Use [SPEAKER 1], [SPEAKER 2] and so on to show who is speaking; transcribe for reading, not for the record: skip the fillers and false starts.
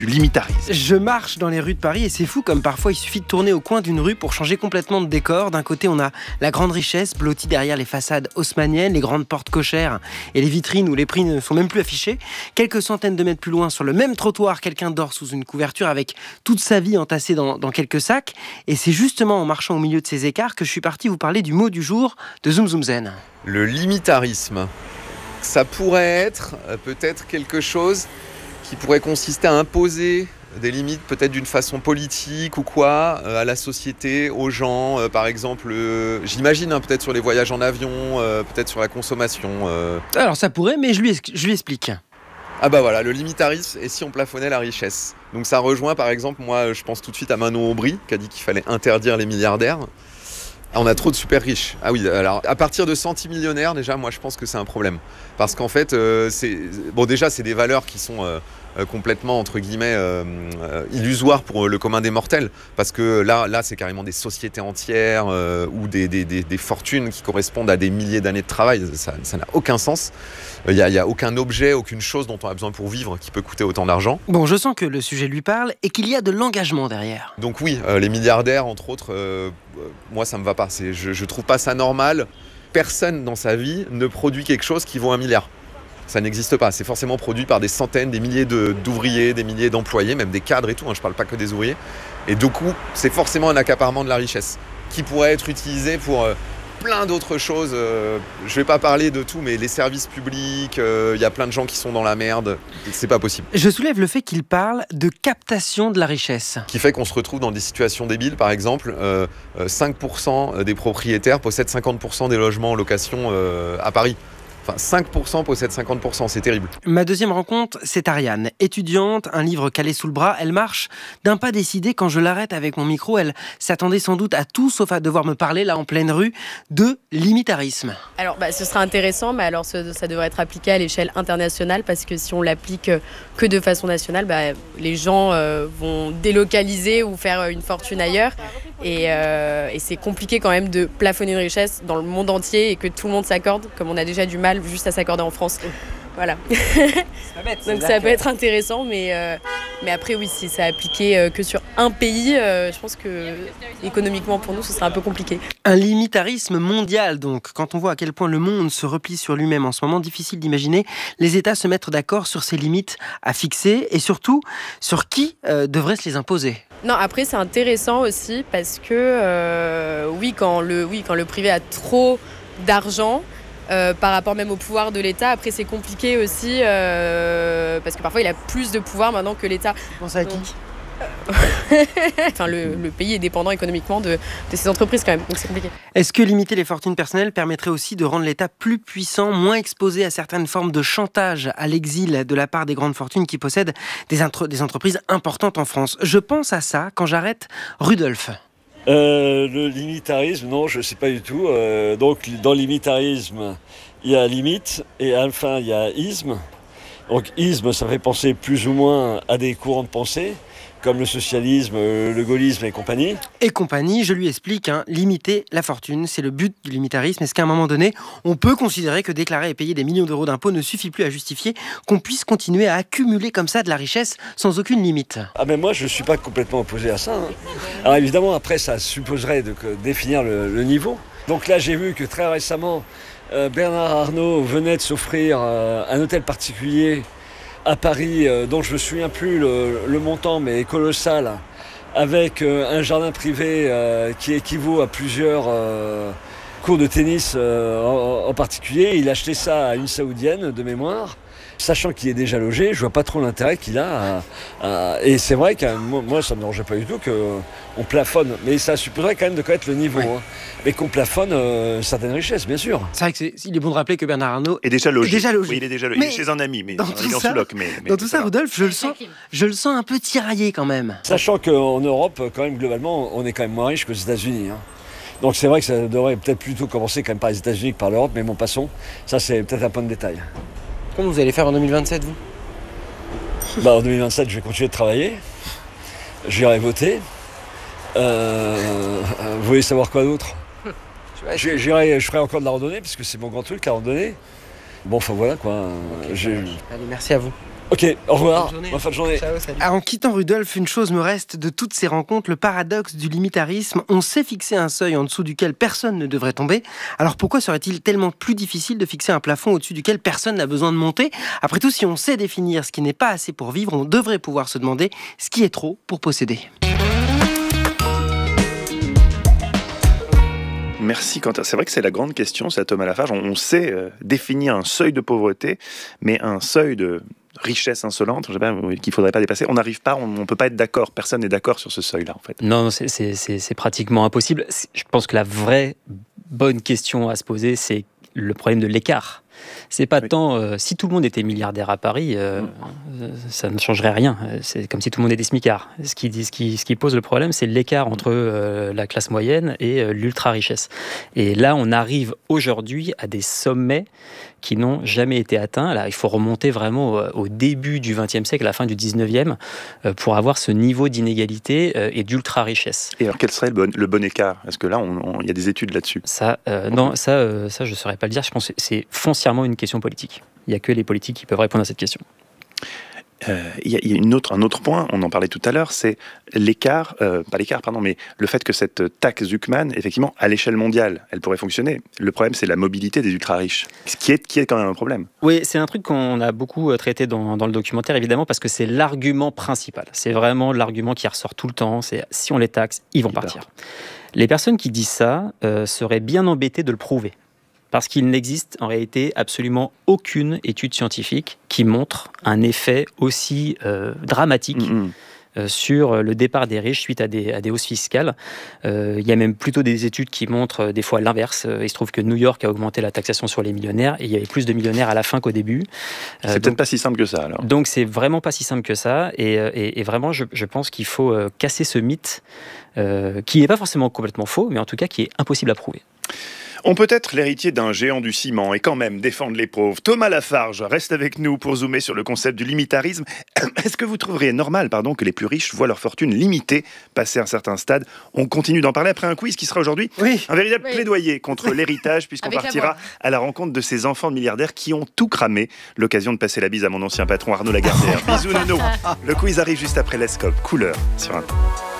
[SPEAKER 1] du limitarisme.
[SPEAKER 2] Je marche dans les rues de Paris et c'est fou comme parfois il suffit de tourner au coin d'une rue pour changer complètement de décor. D'un côté on a la grande richesse blottie derrière les façades haussmanniennes, les grandes portes cochères et les vitrines où les prix ne sont même plus affichés. Quelques centaines de mètres plus loin sur le même trottoir, quelqu'un dort sous une couverture avec toute sa vie entassée dans quelques sacs. Et c'est justement en marchant au milieu de ces écarts que je suis parti vous parler du mot du jour de Zoom Zoom Zen.
[SPEAKER 3] Le limitarisme, ça pourrait être peut-être quelque chose qui pourrait consister à imposer des limites peut-être d'une façon politique ou quoi à la société, aux gens, par exemple, j'imagine peut-être sur les voyages en avion, peut-être sur la consommation.
[SPEAKER 2] Alors ça pourrait, mais je lui explique.
[SPEAKER 3] Ah bah voilà, le limitarisme, et si on plafonnait la richesse. Donc ça rejoint par exemple, moi je pense tout de suite à Manon Aubry, qui a dit qu'il fallait interdire les milliardaires. Ah, on a trop de super riches. Ah oui, alors à partir de centimillionnaires, déjà, moi je pense que c'est un problème. Parce qu'en fait, déjà c'est des valeurs qui sont complètement, entre guillemets, illusoires pour le commun des mortels. Parce que là c'est carrément des sociétés entières ou des fortunes qui correspondent à des milliers d'années de travail. Ça n'a aucun sens. Il n'y a aucun objet, aucune chose dont on a besoin pour vivre qui peut coûter autant d'argent.
[SPEAKER 2] Bon, je sens que le sujet lui parle et qu'il y a de l'engagement derrière.
[SPEAKER 3] Donc oui, les milliardaires, entre autres, moi ça me va pas. Je trouve pas ça normal. Personne dans sa vie ne produit quelque chose qui vaut 1 milliard. Ça n'existe pas. C'est forcément produit par des centaines, des milliers d'ouvriers, des milliers d'employés, même des cadres et tout. Je parle pas que des ouvriers. Et du coup, c'est forcément un accaparement de la richesse qui pourrait être utilisé pour plein d'autres choses. Je vais pas parler de tout, mais les services publics, y a plein de gens qui sont dans la merde. C'est pas possible.
[SPEAKER 2] Je soulève le fait qu'il parle de captation de la richesse.
[SPEAKER 3] Qui fait qu'on se retrouve dans des situations débiles. Par exemple, 5% des propriétaires possèdent 50% des logements en location à Paris. Enfin, 5% possèdent 50%, c'est terrible.
[SPEAKER 2] Ma deuxième rencontre, c'est Ariane. Étudiante, un livre calé sous le bras, elle marche d'un pas décidé. Quand je l'arrête avec mon micro, elle s'attendait sans doute à tout, sauf à devoir me parler, là en pleine rue, de limitarisme.
[SPEAKER 4] Alors, ce sera intéressant, mais alors ça devrait être appliqué à l'échelle internationale, parce que si on l'applique que de façon nationale, les gens vont délocaliser ou faire une fortune ailleurs. Et c'est compliqué quand même de plafonner une richesse dans le monde entier et que tout le monde s'accorde, comme on a déjà du mal juste à s'accorder en France. Voilà. Donc ça peut être intéressant, mais après oui, si c'est appliqué que sur un pays, je pense que économiquement pour nous, ce sera un peu compliqué.
[SPEAKER 2] Un limitarisme mondial donc. Quand on voit à quel point le monde se replie sur lui-même en ce moment, difficile d'imaginer les États se mettre d'accord sur ces limites à fixer et surtout sur qui devrait se les imposer.
[SPEAKER 4] Non, après c'est intéressant aussi parce que quand le privé a trop d'argent, par rapport même au pouvoir de l'État, après c'est compliqué aussi parce que parfois il a plus de pouvoir maintenant que l'État.
[SPEAKER 2] Tu penses à qui ?
[SPEAKER 4] Enfin, le pays est dépendant économiquement de ces entreprises quand même, donc c'est compliqué.
[SPEAKER 2] Est-ce que limiter les fortunes personnelles permettrait aussi de rendre l'État plus puissant, moins exposé à certaines formes de chantage à l'exil de la part des grandes fortunes qui possèdent des entreprises importantes en France ? Je pense à ça quand j'arrête Rudolf.
[SPEAKER 5] Le limitarisme, non, je ne sais pas du tout. Donc, dans limitarisme, il y a limite et à la fin, il y a isme. Donc, isme, ça fait penser plus ou moins à des courants de pensée, comme le socialisme, le gaullisme et compagnie.
[SPEAKER 2] Et compagnie, je lui explique, limiter la fortune, c'est le but du limitarisme. Est-ce qu'à un moment donné, on peut considérer que déclarer et payer des millions d'euros d'impôts ne suffit plus à justifier qu'on puisse continuer à accumuler comme ça de la richesse sans aucune limite ?
[SPEAKER 5] Ah ben moi, je ne suis pas complètement opposé à ça. Alors évidemment, après, ça supposerait de définir le niveau. Donc là, j'ai vu que très récemment, Bernard Arnault venait de s'offrir un hôtel particulier à Paris, dont je ne me souviens plus le montant, mais colossal, avec un jardin privé qui équivaut à plusieurs cours de tennis en particulier. Il a acheté ça à une Saoudienne de mémoire. Sachant qu'il est déjà logé, je vois pas trop l'intérêt qu'il a et c'est vrai que moi ça me dérangeait pas du tout qu'on plafonne, mais ça supposerait quand même de connaître le niveau,
[SPEAKER 2] oui.
[SPEAKER 5] Mais qu'on plafonne certaines richesses, bien sûr.
[SPEAKER 2] C'est vrai qu'il est bon de rappeler que Bernard Arnault
[SPEAKER 1] est déjà logé.
[SPEAKER 2] Oui,
[SPEAKER 1] il est déjà logé. Il est chez un ami, mais
[SPEAKER 2] dans
[SPEAKER 1] il est en sous-loc.
[SPEAKER 2] Dans tout ça, Rudolf, je le sens un peu tiraillé quand même.
[SPEAKER 5] Sachant qu'en Europe, quand même, globalement, on est quand même moins riche que aux États-Unis. Donc c'est vrai que ça devrait peut-être plutôt commencer quand même par les États-Unis que par l'Europe, mais bon, passons. Ça, c'est peut-être un point de détail.
[SPEAKER 2] Comment vous allez faire en 2027, vous ?
[SPEAKER 5] En 2027, je vais continuer de travailler. J'irai voter. Vous voulez savoir quoi d'autre ? Je ferai encore de la randonnée, parce que c'est mon grand truc, la randonnée. Bon, enfin voilà quoi.
[SPEAKER 2] Okay, allez, merci à vous.
[SPEAKER 5] Ok, au revoir.
[SPEAKER 2] Bonne journée.
[SPEAKER 5] Bonne fin de journée.
[SPEAKER 2] Ciao, salut. En quittant Rudolf, une chose me reste de toutes ces rencontres, le paradoxe du limitarisme. On sait fixer un seuil en dessous duquel personne ne devrait tomber. Alors pourquoi serait-il tellement plus difficile de fixer un plafond au-dessus duquel personne n'a besoin de monter ? Après tout, si on sait définir ce qui n'est pas assez pour vivre, on devrait pouvoir se demander ce qui est trop pour posséder.
[SPEAKER 1] Merci Quentin. C'est vrai que c'est la grande question, ça, Thomas Lafarge. On sait définir un seuil de pauvreté, mais un seuil de richesse insolente, je sais pas, qu'il ne faudrait pas dépasser. On n'arrive pas, on ne peut pas être d'accord. Personne n'est d'accord sur ce seuil-là, en fait.
[SPEAKER 6] Non, c'est pratiquement impossible. Je pense que la vraie bonne question à se poser, c'est le problème de l'écart. C'est pas tant si tout le monde était milliardaire à Paris, ça ne changerait rien. C'est comme si tout le monde était smicard. Ce qui pose le problème, c'est l'écart entre la classe moyenne et l'ultra-richesse. Et là, on arrive aujourd'hui à des sommets qui n'ont jamais été atteints. Là, il faut remonter vraiment au début du XXe siècle, à la fin du XIXe, pour avoir ce niveau d'inégalité et d'ultra-richesse.
[SPEAKER 1] Et alors, quel serait le bon écart ? Est-ce que là, il y a des études là-dessus ?
[SPEAKER 6] Non, ça, je ne saurais pas le dire. Je pense que c'est foncièrement une question politique. Il n'y a que les politiques qui peuvent répondre à cette question.
[SPEAKER 1] Il y a un autre point, on en parlait tout à l'heure, c'est l'écart, mais le fait que cette taxe Zuckman, effectivement, à l'échelle mondiale, elle pourrait fonctionner. Le problème, c'est la mobilité des ultra-riches, qui est quand même un problème.
[SPEAKER 6] Oui, c'est un truc qu'on a beaucoup traité dans le documentaire, évidemment, parce que c'est l'argument principal. C'est vraiment l'argument qui ressort tout le temps, c'est si on les taxe, ils vont partir. Les personnes qui disent ça seraient bien embêtées de le prouver. Parce qu'il n'existe en réalité absolument aucune étude scientifique qui montre un effet aussi dramatique sur le départ des riches suite à des hausses fiscales. Il y a même plutôt des études qui montrent des fois l'inverse. Il se trouve que New York a augmenté la taxation sur les millionnaires et il y avait plus de millionnaires à la fin qu'au début.
[SPEAKER 1] C'est peut-être pas si simple que ça alors.
[SPEAKER 6] Donc c'est vraiment pas si simple que ça et vraiment je pense qu'il faut casser ce mythe qui n'est pas forcément complètement faux, mais en tout cas qui est impossible à prouver.
[SPEAKER 1] On peut être l'héritier d'un géant du ciment et quand même défendre les pauvres. Thomas Lafarge reste avec nous pour zoomer sur le concept du limitarisme. Est-ce que vous trouveriez normal que les plus riches voient leur fortune limitée passer un certain stade ? On continue d'en parler après un quiz qui sera aujourd'hui un véritable plaidoyer contre l'héritage puisqu'on partira à la rencontre de ces enfants de milliardaires qui ont tout cramé. L'occasion de passer la bise à mon ancien patron Arnaud Lagardère. Bisous Nono. Le quiz arrive juste après l'Escope. Couleur sur un...